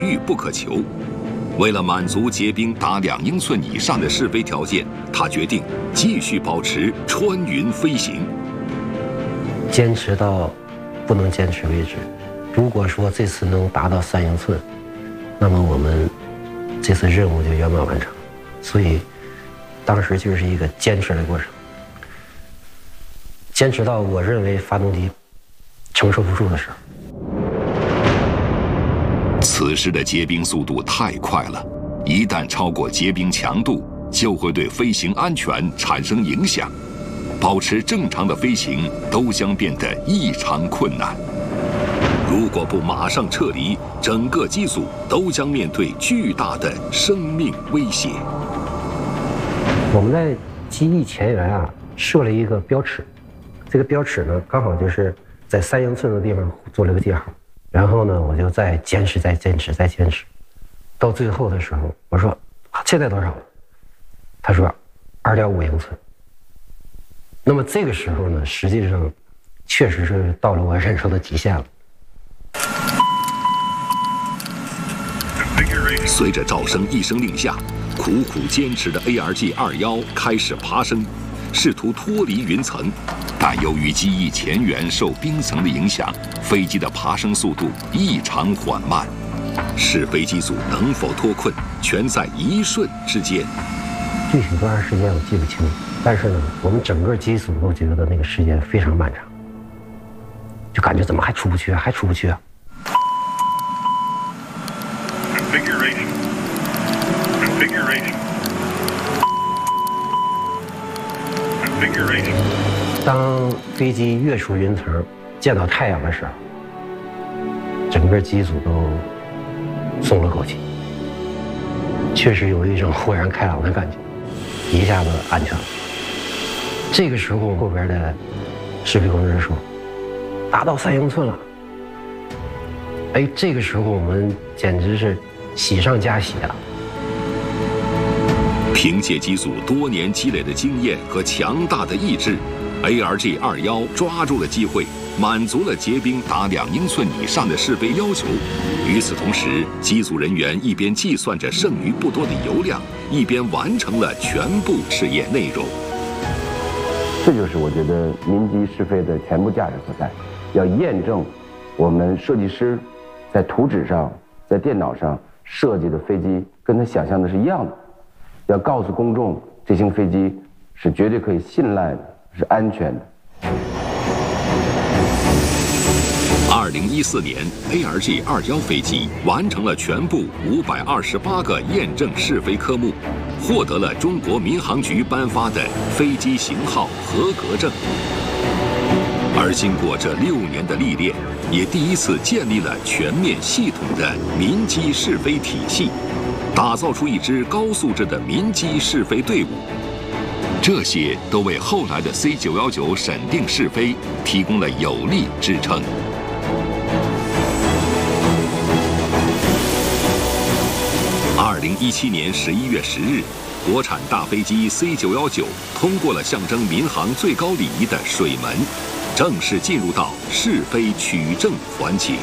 遇不可求。为了满足结冰达2英寸以上的试飞条件，他决定继续保持穿云飞行， 坚持到不能坚持为止。如果说这次能达到3英寸，那么我们这次任务就圆满完成。所以当时就是一个坚持的过程，坚持到我认为发动机承受不住的时候。 此时的结冰速度太快了，一旦超过结冰强度，就会对飞行安全产生影响，保持正常的飞行都将变得异常困难。如果不马上撤离，整个机组都将面对巨大的生命威胁。 我们在机翼前缘啊设了一个标尺，这个标尺呢刚好就是在3英寸的地方做了个记号。然后呢，我就再坚持，到最后的时候，我说现在多少了？他说2.5英寸。那么这个时候呢，实际上确实是到了我忍受的极限了。 随着噪声一声令下，苦苦坚持的 ARJ-21开始爬升，试图脱离云层，但由于机翼前缘受冰层的影响，飞机的爬升速度异常缓慢。试飞机组能否脱困，全在一瞬之间。 具体多长时间我记不清，但是呢，我们整个机组都觉得那个时间非常漫长，就感觉怎么还出不去啊，还出不去啊。当飞机跃出云层，见到太阳的时候，整个机组都松了口气，确实有一种豁然开朗的感觉，一下子安全了。这个时候，后边的试飞工程师说：“达到3英寸了。”哎，这个时候我们简直是喜上加喜啊！ 凭借机组多年积累的经验和强大的意志，ARJ-21抓住了机会，满足了结冰达2英寸以上的试飞要求。与此同时，机组人员一边计算着剩余不多的油量，一边完成了全部试验内容。 这就是我觉得民机试飞的全部价值所在，要验证我们设计师在图纸上、在电脑上设计的飞机跟他想象的是一样的，要告诉公众这型飞机是绝对可以信赖的，是安全的。 2014年 ，ARJ-21飞机完成了全部528个验证试飞科目，获得了中国民航局颁发的飞机型号合格证。而经过这6年的历练，也第一次建立了全面系统的民机试飞体系，打造出一支高素质的民机试飞队伍。这些都为后来的 C919审定试飞提供了有力支撑。2017年11月10日，国产大飞机 C919通过了象征民航最高礼仪的水门，正式进入到试飞取证环节。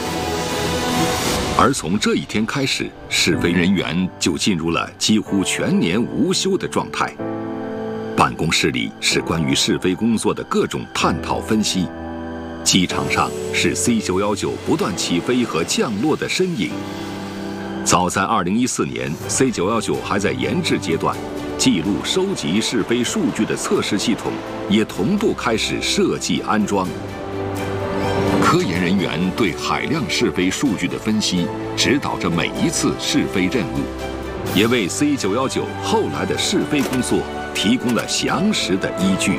而从这一天开始，试飞人员就进入了几乎全年无休的状态。办公室里是关于试飞工作的各种探讨分析，机场上是 C919不断起飞和降落的身影。早在2014年 ，C919还在研制阶段，记录收集试飞数据的测试系统也同步开始设计安装。科研人员对海量试飞数据的分析，指导着每一次试飞任务，也为 C919后来的试飞工作提供了详实的依据。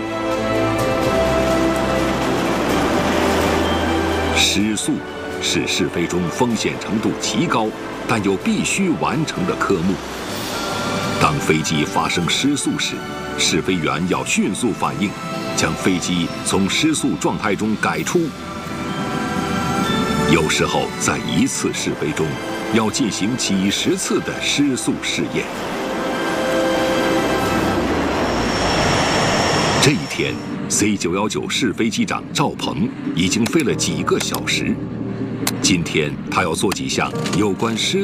失速是试飞中风险程度极高，但又必须完成的科目。当飞机发生失速时，试飞员要迅速反应，将飞机从失速状态中改出。有时候，在一次试飞中，要进行几10次的失速试验。这一天 ，C919试飞机长赵鹏已经飞了几个小时。 今天他要做几项有关师